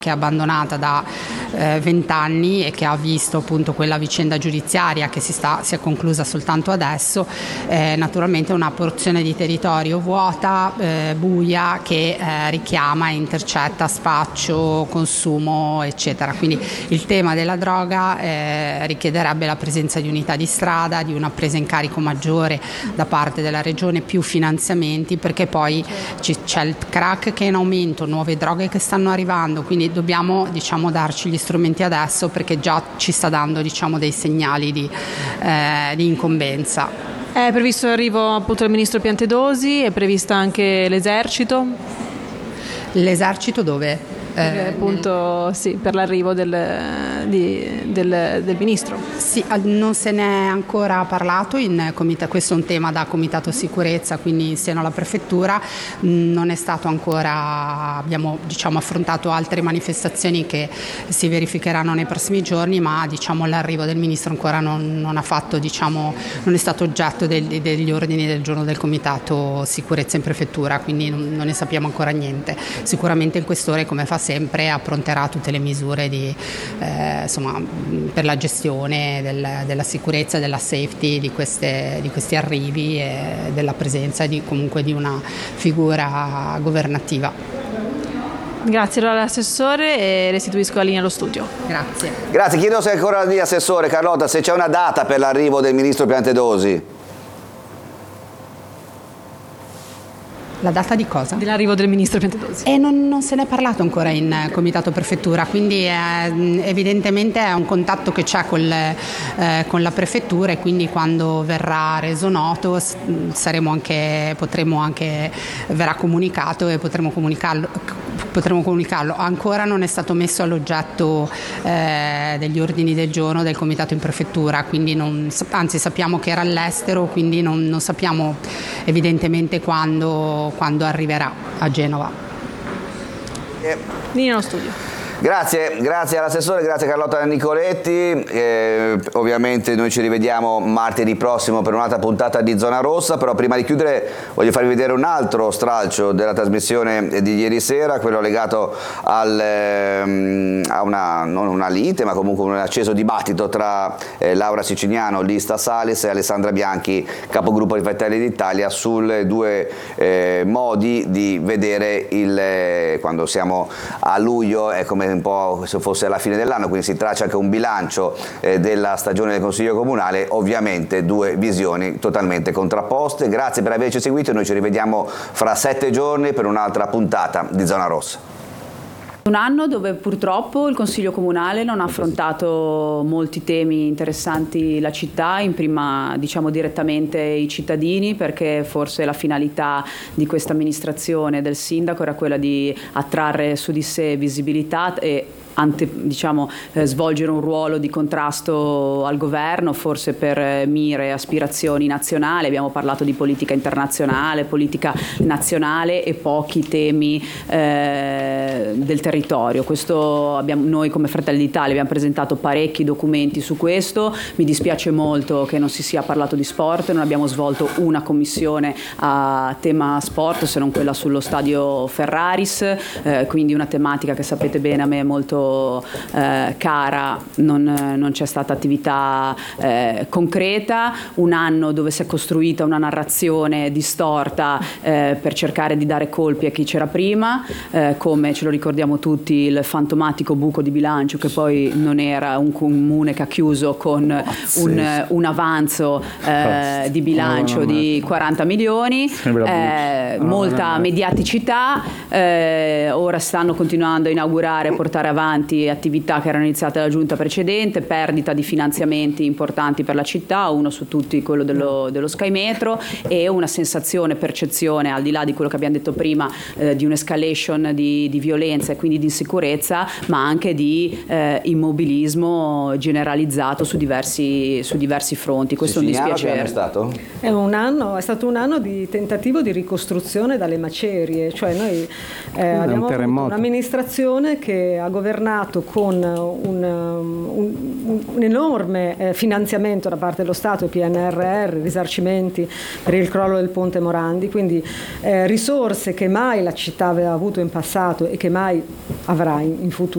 che è abbandonata da 20 anni e che ha visto appunto quella vicenda giudiziaria che si è conclusa soltanto adesso, naturalmente una porzione di territorio vuota, buia, che richiama e intercetta spaccio, consumo, eccetera. Quindi il tema della droga richiederebbe la presenza di unità di strada, di una presa in carico maggiore da parte della regione, più finanziamenti, perché poi c'è il crack che è in aumento, nuove droghe che stanno arrivando, quindi dobbiamo darci gli strumenti adesso, perché già ci sta dando dei segnali di incombenza. È previsto l'arrivo appunto del ministro Piantedosi, è prevista anche l'esercito? L'esercito dove? Appunto sì, per l'arrivo del ministro. Sì, non se ne è ancora parlato in questo è un tema da comitato sicurezza, quindi in seno alla prefettura non è stato ancora, abbiamo affrontato altre manifestazioni che si verificheranno nei prossimi giorni, ma l'arrivo del ministro ancora non ha fatto, non è stato oggetto degli ordini del giorno del comitato sicurezza in prefettura, quindi non ne sappiamo ancora niente. Sicuramente il questore, come fa sempre, appronterà tutte le misure per la gestione della sicurezza e della safety di questi arrivi e della presenza comunque di una figura governativa. Grazie all'assessore e restituisco la linea allo studio. Grazie, chiedo se è ancora lì assessore Carlotta, se c'è una data per l'arrivo del ministro Piantedosi. La data di cosa? Dell'arrivo del ministro Piantedosi. E non se ne è parlato ancora in comitato prefettura, quindi evidentemente è un contatto che c'è con la prefettura, e quindi quando verrà reso noto verrà comunicato e potremo comunicarlo. Ancora non è stato messo all'oggetto degli ordini del giorno del comitato in prefettura, quindi anzi sappiamo che era all'estero, quindi non sappiamo evidentemente quando arriverà a Genova. Linea allo studio. Grazie all'assessore, grazie Carlotta Nicoletti. Ovviamente noi ci rivediamo martedì prossimo per un'altra puntata di Zona Rossa, però prima di chiudere voglio farvi vedere un altro stralcio della trasmissione di ieri sera, quello legato a non una lite, ma comunque un acceso dibattito tra Laura Siciliano, Lista Salis, e Alessandra Bianchi, capogruppo di Fratelli d'Italia, sul due modi di vedere quando siamo a luglio, è come un po' se fosse alla fine dell'anno, quindi si traccia anche un bilancio della stagione del Consiglio Comunale, ovviamente due visioni totalmente contrapposte. Grazie per averci seguito e noi ci rivediamo fra 7 giorni per un'altra puntata di Zona Rossa. Un anno dove purtroppo il Consiglio Comunale non ha affrontato molti temi interessanti la città, in prima direttamente i cittadini, perché forse la finalità di questa amministrazione del sindaco era quella di attrarre su di sé visibilità e svolgere un ruolo di contrasto al governo, forse per mire e aspirazioni nazionali. Abbiamo parlato di politica internazionale, politica nazionale e pochi temi del territorio. Noi come Fratelli d'Italia abbiamo presentato parecchi documenti su questo. Mi dispiace molto che non si sia parlato di sport, non abbiamo svolto una commissione a tema sport se non quella sullo stadio Ferraris, quindi una tematica che sapete bene a me è molto cara, non c'è stata attività concreta. Un anno dove si è costruita una narrazione distorta per cercare di dare colpi a chi c'era prima, come ce lo ricordiamo tutti il fantomatico buco di bilancio, che poi non era un comune che ha chiuso con un avanzo di bilancio di 40 milioni, molta mediaticità. Ora stanno continuando a inaugurare e portare avanti attività che erano iniziate dalla giunta precedente, perdita di finanziamenti importanti per la città, uno su tutti quello dello Sky Metro, e una percezione, al di là di quello che abbiamo detto prima, di un'escalation di violenza e quindi di insicurezza, ma anche di immobilismo generalizzato su diversi fronti. Questo è un dispiacere. È stato? È stato un anno di tentativo di ricostruzione dalle macerie, cioè noi abbiamo avuto un'amministrazione che ha governato con un enorme finanziamento da parte dello Stato, PNRR, risarcimenti per il crollo del ponte Morandi, quindi risorse che mai la città aveva avuto in passato e che mai avrà in futuro.